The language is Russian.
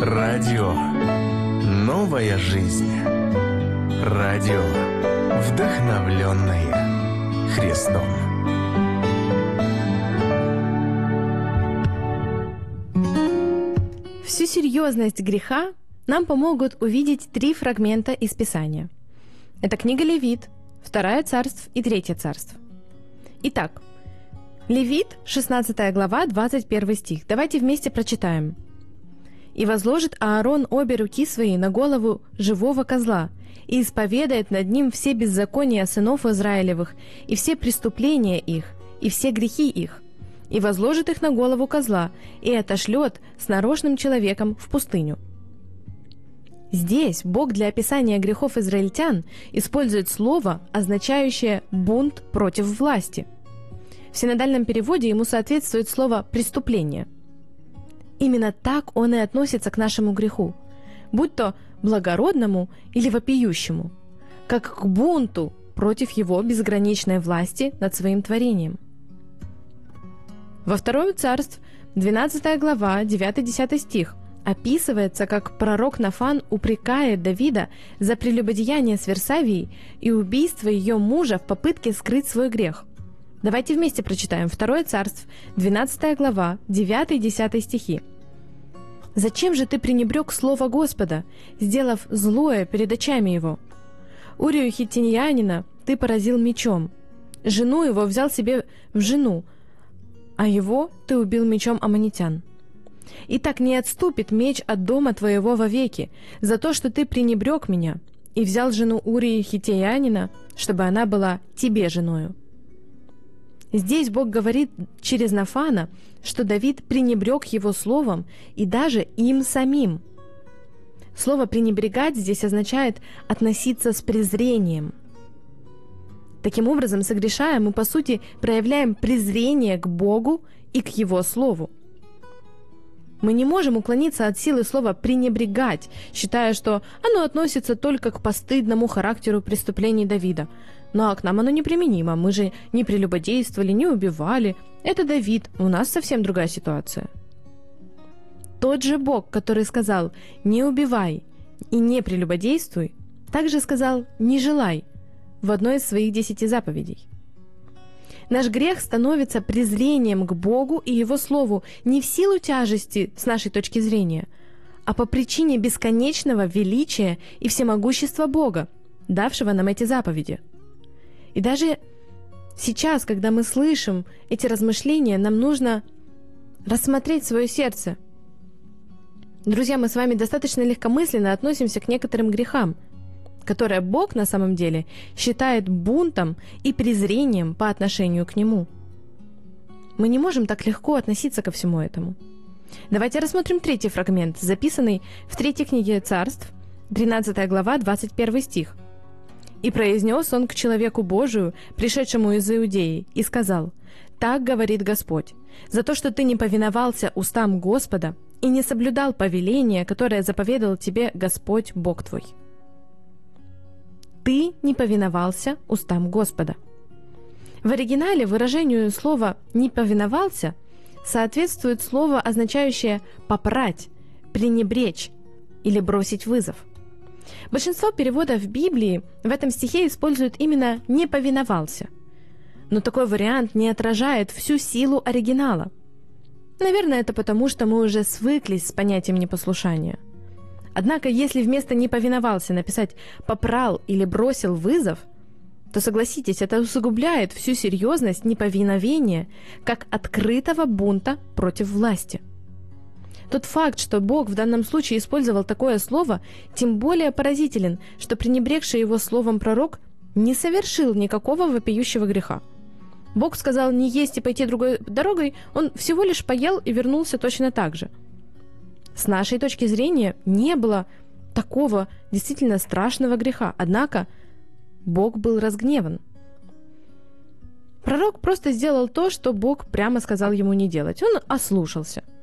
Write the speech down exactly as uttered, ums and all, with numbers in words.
Радио. Новая жизнь. Радио, вдохновленное Христом. Всю серьезность греха нам помогут увидеть три фрагмента из Писания. Это книга Левит, Второе царств и Третье царств. Итак, Левит, шестнадцатая глава, двадцать первый стих. Давайте вместе прочитаем. «И возложит Аарон обе руки свои на голову живого козла, и исповедает над ним все беззакония сынов Израилевых, и все преступления их, и все грехи их, и возложит их на голову козла, и отошлет с нарочным человеком в пустыню». Здесь Бог для описания грехов израильтян использует слово, означающее «бунт против власти». В синодальном переводе ему соответствует слово «преступление». Именно так он и относится к нашему греху, будь то благородному или вопиющему, как к бунту против его безграничной власти над своим творением. Во Второе царств, двенадцатая глава, девятый-десятый стих, описывается, как пророк Нафан упрекает Давида за прелюбодеяние с Версавией и убийство ее мужа в попытке скрыть свой грех. Давайте вместе прочитаем Второе царств, двенадцатая глава, девятый-десятый стихи. «Зачем же ты пренебрег слово Господа, сделав злое перед очами его? Урию хиттиньянина ты поразил мечом, жену его взял себе в жену, а его ты убил мечом аммонитян. Итак, не отступит меч от дома твоего вовеки за то, что ты пренебрег меня и взял жену Урии хиттиньянина, чтобы она была тебе женою». Здесь Бог говорит через Нафана, что Давид пренебрег его словом и даже им самим. Слово «пренебрегать» здесь означает относиться с презрением. Таким образом, согрешая, мы, по сути, проявляем презрение к Богу и к Его Слову. Мы не можем уклониться от силы слова «пренебрегать», считая, что оно относится только к постыдному характеру преступлений Давида. Ну а к нам оно неприменимо, мы же не прелюбодействовали, не убивали. Это Давид, у нас совсем другая ситуация. Тот же Бог, который сказал «не убивай» и «не прелюбодействуй», также сказал «не желай» в одной из своих десяти заповедей. Наш грех становится презрением к Богу и Его Слову не в силу тяжести с нашей точки зрения, а по причине бесконечного величия и всемогущества Бога, давшего нам эти заповеди. И даже сейчас, когда мы слышим эти размышления, нам нужно рассмотреть свое сердце. Друзья, мы с вами достаточно легкомысленно относимся к некоторым грехам, которые Бог на самом деле считает бунтом и презрением по отношению к Нему. Мы не можем так легко относиться ко всему этому. Давайте рассмотрим третий фрагмент, записанный в третьей книге Царств, тринадцатая глава, двадцать первый стих. «И произнес он к человеку Божию, пришедшему из Иудеи, и сказал: так говорит Господь, за то, что ты не повиновался устам Господа и не соблюдал повеление, которое заповедал тебе Господь Бог твой». Ты не повиновался устам Господа. В оригинале выражению слова «не повиновался» соответствует слово, означающее «попрать», «пренебречь» или «бросить вызов». Большинство переводов в Библии в этом стихе используют именно «не повиновался». Но такой вариант не отражает всю силу оригинала. Наверное, это потому, что мы уже свыклись с понятием непослушания. Однако, если вместо «не повиновался» написать «попрал» или «бросил вызов», то, согласитесь, это усугубляет всю серьезность неповиновения как открытого бунта против власти. Тот факт, что Бог в данном случае использовал такое слово, тем более поразителен, что пренебрегший его словом пророк не совершил никакого вопиющего греха. Бог сказал не есть и пойти другой дорогой, он всего лишь поел и вернулся точно так же. С нашей точки зрения не было такого действительно страшного греха, однако Бог был разгневан. Пророк просто сделал то, что Бог прямо сказал ему не делать. Он ослушался.